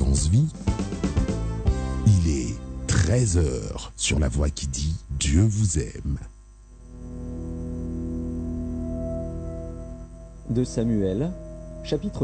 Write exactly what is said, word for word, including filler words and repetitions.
Fréquence Vie. Il est treize heures sur la voix qui dit Dieu vous aime. De Samuel, chapitre